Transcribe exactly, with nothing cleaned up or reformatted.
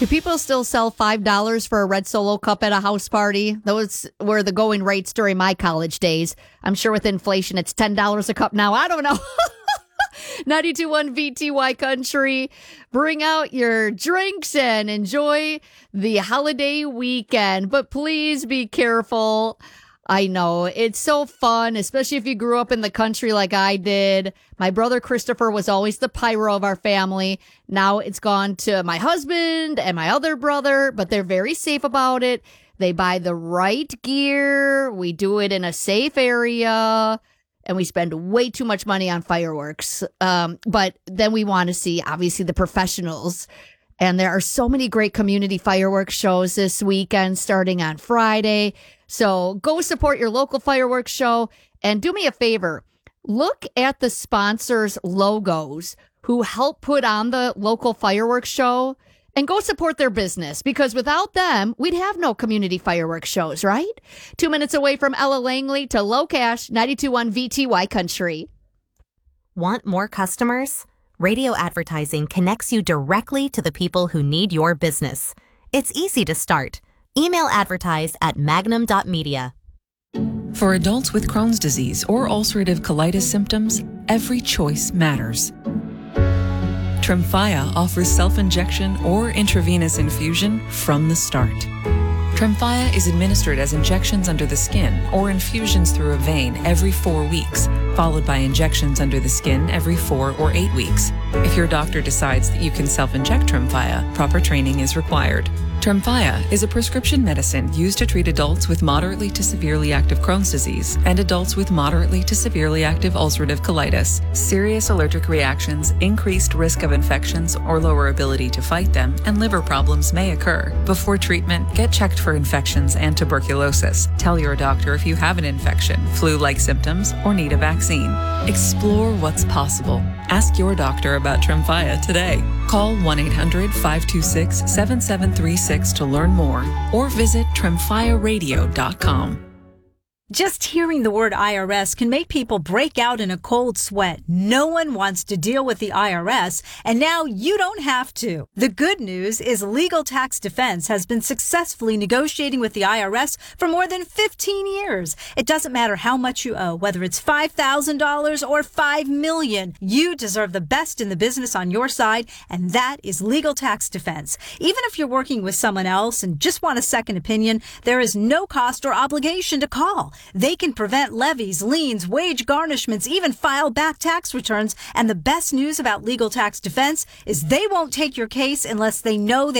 Do people still sell five dollars for a red Solo cup at a house party? Those were the going rates during my college days. I'm sure with inflation, it's ten dollars a cup now. I don't know. ninety-two point one V T Y Country. Bring out your drinks and enjoy the holiday weekend. But please be careful. I know it's so fun, especially if you grew up in the country like I did. My brother Christopher was always the pyro of our family. Now it's gone to my husband and my other brother, but they're very safe about it. They buy the right gear. We do it in a safe area, and we spend way too much money on fireworks. Um, but then we want to see, obviously, the professionals. And there are so many great community fireworks shows this weekend starting on Friday. So go support your local fireworks show and do me a favor. Look at the sponsors' logos who help put on the local fireworks show and go support their business, because without them, we'd have no community fireworks shows, right? Two minutes away from Ella Langley to Low Cash, ninety-two point one V T Y Country. Want more customers? Radio advertising connects you directly to the people who need your business. It's easy to start. Email advertise at magnum dot media. For adults with Crohn's disease or ulcerative colitis symptoms, every choice matters. Tremfya offers self-injection or intravenous infusion from the start. Tremfya is administered as injections under the skin or infusions through a vein every four weeks, followed by injections under the skin every four or eight weeks. If your doctor decides that you can self-inject Tremfya, proper training is required. Tremfya is a prescription medicine used to treat adults with moderately to severely active Crohn's disease and adults with moderately to severely active ulcerative colitis. Serious allergic reactions, increased risk of infections or lower ability to fight them, and liver problems may occur. Before treatment, get checked for infections and tuberculosis. Tell your doctor if you have an infection, flu-like symptoms, or need a vaccine. Explore what's possible. Ask your doctor about Tremfya today. Call one eight hundred five two six seven seven three six to learn more, or visit tremfya radio dot com. Just hearing the word I R S can make people break out in a cold sweat. No one wants to deal with the I R S, and now you don't have to. The good news is Legal Tax Defense has been successfully negotiating with the I R S for more than fifteen years. It doesn't matter how much you owe, whether it's five thousand dollars or five million dollars. You deserve the best in the business on your side, and that is Legal Tax Defense. Even if you're working with someone else and just want a second opinion, there is no cost or obligation to call. They can prevent levies, liens, wage garnishments, even file back tax returns. And the best news about Legal Tax Defense is they won't take your case unless they know they